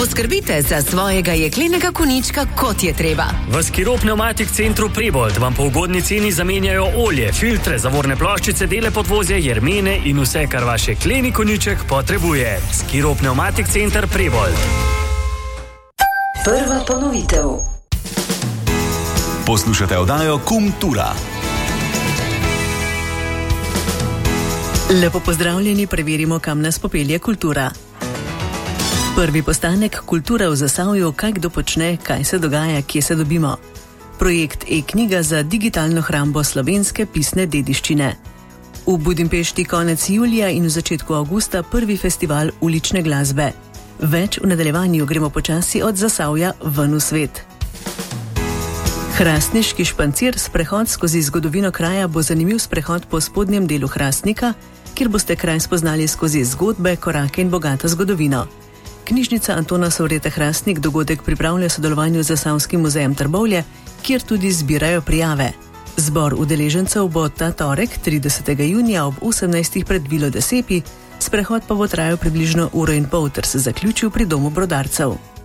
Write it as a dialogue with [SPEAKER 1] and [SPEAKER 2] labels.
[SPEAKER 1] Poskrbite za svojega jeklenega konjička, kot je treba.
[SPEAKER 2] V Skiro Pneumatik Centru Prebold vam po ugodni ceni zamenjajo olje, filtre, zavorne ploščice, dele podvozja, jermene in vse, kar vaš jekleni konjiček potrebuje. Skiro Pneumatik Center Prebold.
[SPEAKER 1] Prva ponovitev.
[SPEAKER 3] Poslušate oddajo Kultura.
[SPEAKER 4] Lepo pozdravljeni, preverimo, kam nas popelje kultura. Prvi postanek Kultura v Zasavju, kaj kdo počne, kaj se dogaja, kje se dobimo. Projekt e-knjiga za digitalno hrambo slovenske pisne dediščine. V Budimpešti konec julija in v začetku avgusta prvi festival ulične glasbe. Več v nadaljevanju, gremo počasi od Zasavja ven v svet. Hrastniški špancir, sprehod skozi zgodovino kraja, bo zanimiv sprehod po spodnjem delu Hrastnika, kjer boste kraj spoznali skozi zgodbe, korake in bogato zgodovino. Knjižnica Antona Sovreta Hrastnik dogodek pripravlja v sodelovanju z Zasavskim muzejem Trbovlje, kjer tudi zbirajo prijave. Zbor udeležencev bo ta torek, 30. junija ob 18. pred Vilo de Sepi, sprehod pa bo trajal približno uro in pol ter se zaključil pri Domu brodarcev.